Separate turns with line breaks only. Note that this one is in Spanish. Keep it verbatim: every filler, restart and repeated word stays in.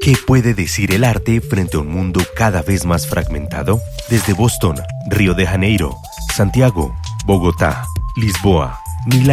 ¿Qué puede decir el arte frente a un mundo cada vez más fragmentado? Desde Boston, Río de Janeiro, Santiago, Bogotá, Lisboa, Milán